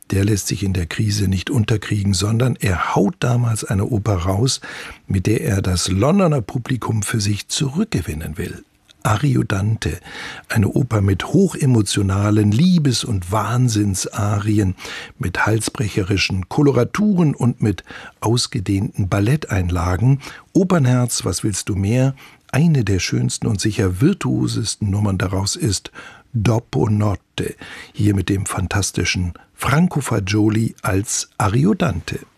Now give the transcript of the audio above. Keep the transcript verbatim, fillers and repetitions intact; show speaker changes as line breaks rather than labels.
der lässt sich in der Krise nicht unterkriegen, sondern er haut damals eine Oper raus, mit der er das Londoner Publikum für sich zurückgewinnen will. Ariodante, eine Oper mit hochemotionalen Liebes- und Wahnsinnsarien, mit halsbrecherischen Koloraturen und mit ausgedehnten Balletteinlagen. Opernherz, was willst du mehr? Eine der schönsten und sicher virtuosesten Nummern daraus ist Dopo Notte, hier mit dem fantastischen Franco Fagioli als Ariodante.